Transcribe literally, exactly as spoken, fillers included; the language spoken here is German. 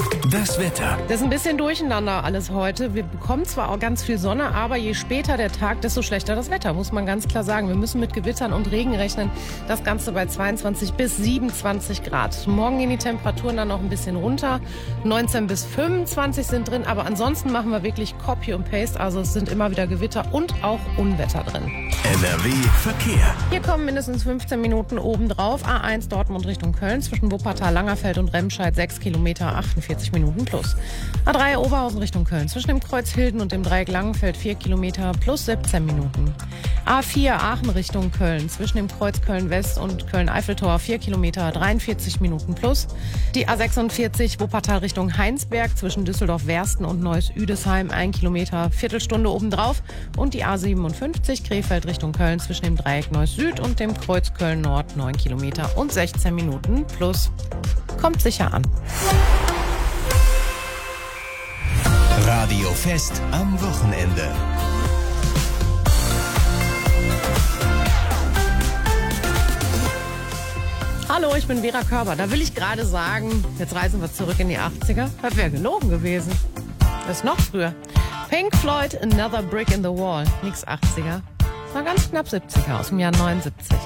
Das Wetter. Das ist ein bisschen durcheinander alles heute. Wir bekommen zwar auch ganz viel Sonne, aber je später der Tag, desto schlechter das Wetter, muss man ganz klar sagen. Wir müssen mit Gewittern und Regen rechnen. Das Ganze bei zweiundzwanzig bis siebenundzwanzig Grad. Morgen gehen die Temperaturen dann noch ein bisschen runter. neunzehn bis fünfundzwanzig sind drin, aber ansonsten machen wir wirklich Copy und Paste. Also es sind immer wieder Gewitter und auch Unwetter drin. N R W Verkehr. Hier kommen mindestens fünfzehn Minuten obendrauf. A eins Dortmund Richtung Köln zwischen Wuppertal, Langerfeld und Remscheid sechs Kilometer, achtundvierzig Minuten plus. A drei Oberhausen Richtung Köln zwischen dem Kreuz Hilden und dem Dreieck Langenfeld vier Kilometer plus siebzehn Minuten. A vier Aachen Richtung Köln zwischen dem Kreuz Köln West und Köln-Eiffeltor vier Kilometer, dreiundvierzig Minuten plus. Die A sechsundvierzig Wuppertal Richtung Heinsberg zwischen Düsseldorf-Wersten und Neuss-Üdesheim ein Kilometer, Viertelstunde obendrauf. Und die A siebenundfünfzig Krefeld Richtung Köln zwischen dem Dreieck Neuss-Süd und dem Kreuz Köln-Nord neun Kilometer und sechzehn Minuten plus. Kommt sicher an. Radio Fest am Wochenende. Hallo, ich bin Vera Körber. Da will ich gerade sagen, jetzt reisen wir zurück in die achtziger. Das wäre gelogen gewesen. Das ist noch früher. Pink Floyd, Another Brick in the Wall. Nix achtziger. Das war ganz knapp siebziger aus dem Jahr neunundsiebzig.